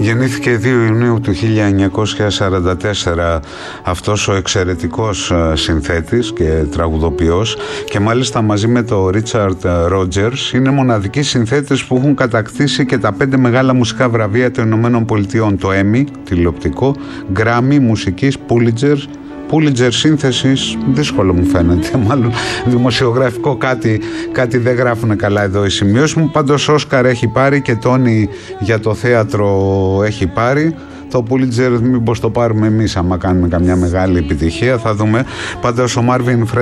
Γεννήθηκε 2 Ιουνίου του 1944 αυτός ο εξαιρετικός συνθέτης και τραγουδοποιός, και μάλιστα μαζί με τον Ρίτσαρντ Ρότζερς είναι μοναδικοί συνθέτες που έχουν κατακτήσει και τα 5 μεγάλα μουσικά βραβεία των Ηνωμένων Πολιτειών, το Emmy τηλεοπτικό, Grammy μουσικής, Pulitzer σύνθεσης, δύσκολο μου φαίνεται, μάλλον δημοσιογραφικό κάτι δεν γράφουν καλά εδώ οι σημειώσεις μου. Πάντως Όσκαρ έχει πάρει και Τόνι για το θέατρο έχει πάρει. Το Pulitzer μήπως το πάρουμε εμείς άμα κάνουμε καμιά μεγάλη επιτυχία, θα δούμε. Πάντως ο Μάρβιν